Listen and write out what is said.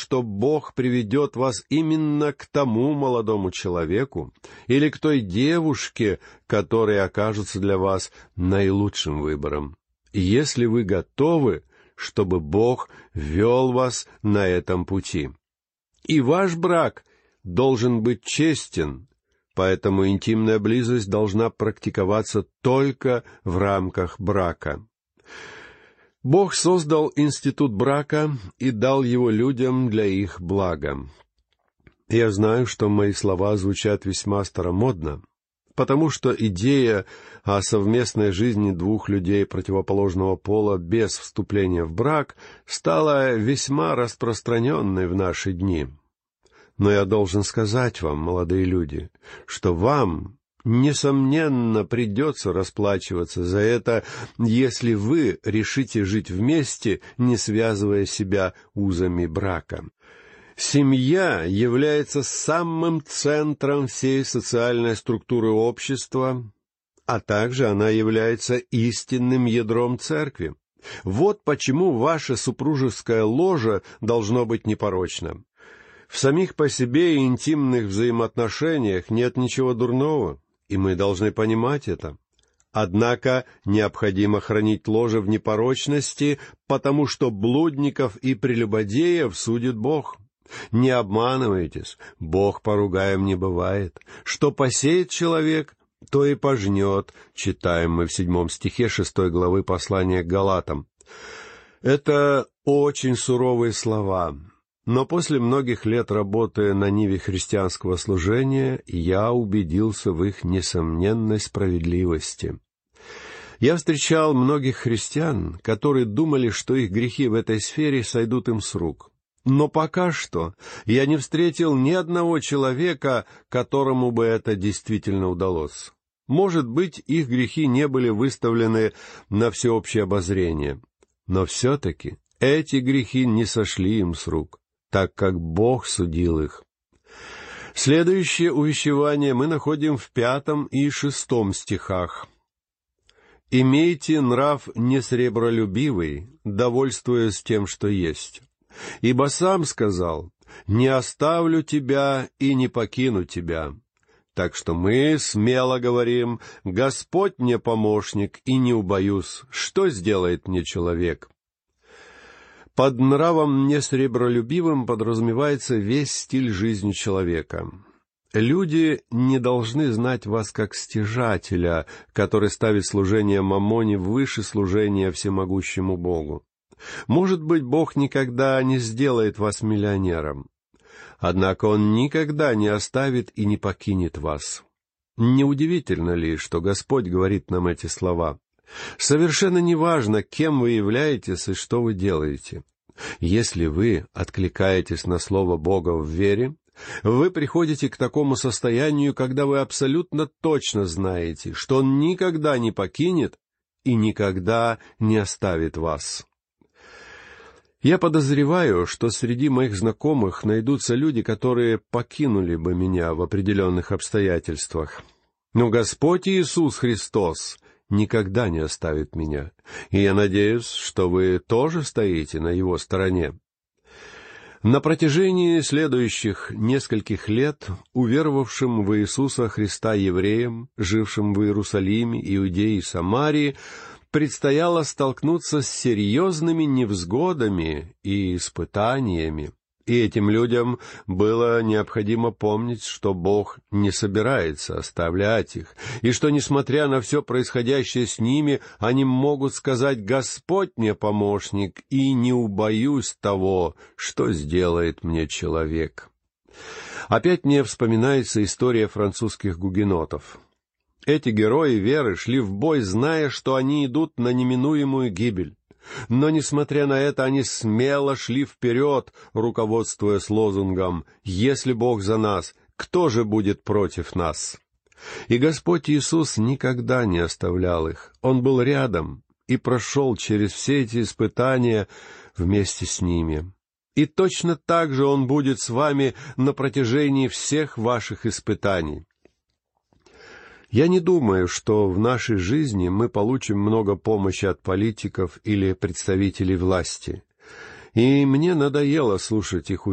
что Бог приведет вас именно к тому молодому человеку или к той девушке, которые окажутся для вас наилучшим выбором, если вы готовы, чтобы Бог вел вас на этом пути. И ваш брак должен быть честен, поэтому интимная близость должна практиковаться только в рамках брака. Бог создал институт брака и дал его людям для их блага. Я знаю, что мои слова звучат весьма старомодно, потому что идея о совместной жизни двух людей противоположного пола без вступления в брак стала весьма распространенной в наши дни. Но я должен сказать вам, молодые люди, что вам, несомненно, придется расплачиваться за это, если вы решите жить вместе, не связывая себя узами брака. Семья является самым центром всей социальной структуры общества, а также она является истинным ядром церкви. Вот почему ваше супружеское ложе должно быть непорочно. В самих по себе интимных взаимоотношениях нет ничего дурного, и мы должны понимать это. Однако необходимо хранить ложе в непорочности, потому что блудников и прелюбодеев судит Бог. Не обманывайтесь, Бог поругаем не бывает. Что посеет человек, то и пожнет, читаем мы в 7 стихе 6 главы послания к Галатам. Это очень суровые слова. Но после многих лет работы на ниве христианского служения я убедился в их несомненной справедливости. Я встречал многих христиан, которые думали, что их грехи в этой сфере сойдут им с рук. Но пока что я не встретил ни одного человека, которому бы это действительно удалось. Может быть, их грехи не были выставлены на всеобщее обозрение, но все-таки эти грехи не сошли им с рук, так как Бог судил их. Следующее увещевание мы находим в 5 и 6 стихах. «Имейте нрав несребролюбивый, довольствуясь тем, что есть. Ибо сам сказал, не оставлю тебя и не покину тебя. Так что мы смело говорим, Господь мне помощник, и не убоюсь, что сделает мне человек». Под нравом несребролюбивым подразумевается весь стиль жизни человека. Люди не должны знать вас как стяжателя, который ставит служение маммоне выше служения всемогущему Богу. Может быть, Бог никогда не сделает вас миллионером. Однако Он никогда не оставит и не покинет вас. Неудивительно ли, что Господь говорит нам эти слова? Совершенно неважно, кем вы являетесь и что вы делаете. Если вы откликаетесь на Слово Бога в вере, вы приходите к такому состоянию, когда вы абсолютно точно знаете, что Он никогда не покинет и никогда не оставит вас. Я подозреваю, что среди моих знакомых найдутся люди, которые покинули бы меня в определенных обстоятельствах. Но Господь Иисус Христос никогда не оставит меня, и я надеюсь, что вы тоже стоите на Его стороне. На протяжении следующих нескольких лет уверовавшим в Иисуса Христа евреям, жившим в Иерусалиме, Иудее и Самарии, предстояло столкнуться с серьезными невзгодами и испытаниями. И этим людям было необходимо помнить, что Бог не собирается оставлять их, и что, несмотря на все происходящее с ними, они могут сказать: «Господь мне помощник, и не убоюсь того, что сделает мне человек». Опять мне вспоминается история французских гугенотов. Эти герои веры шли в бой, зная, что они идут на неминуемую гибель. Но, несмотря на это, они смело шли вперед, руководствуясь лозунгом «Если Бог за нас, кто же будет против нас?» И Господь Иисус никогда не оставлял их. Он был рядом и прошел через все эти испытания вместе с ними. И точно так же Он будет с вами на протяжении всех ваших испытаний. Я не думаю, что в нашей жизни мы получим много помощи от политиков или представителей власти. И мне надоело слушать их